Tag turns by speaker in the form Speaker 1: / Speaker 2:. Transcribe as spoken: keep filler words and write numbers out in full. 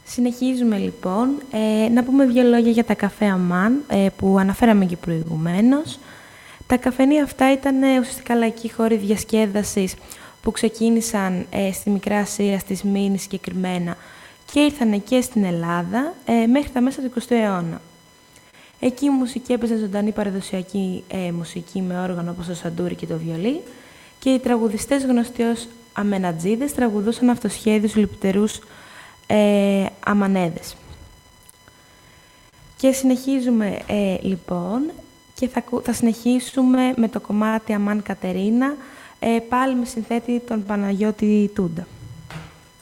Speaker 1: Συνεχίζουμε λοιπόν. Ε, να πούμε δύο λόγια για τα καφέ Αμάν, ε, που αναφέραμε και προηγουμένως. Τα καφενεία αυτά ήταν ε, ουσιαστικά λαϊκοί χώροι διασκέδασης που ξεκίνησαν ε, στη Μικρά Ασία, στη Σμύρνη συγκεκριμένα και ήρθαν και στην Ελλάδα ε, μέχρι τα μέσα του εικοστού αιώνα. Εκεί η μουσική έπαιζε ζωντανή παραδοσιακή ε, μουσική με όργανο όπως το σαντούρι και το βιολί και οι τραγουδιστές γνωστοί ως αμενατζίδες τραγουδούσαν αυτοσχέδιους λειπτερούς ε, αμανέδες. Και συνεχίζουμε ε, λοιπόν και θα, θα συνεχίσουμε με το κομμάτι Αμάν Κατερίνα, ε, πάλι με συνθέτη τον Παναγιώτη Τούντα.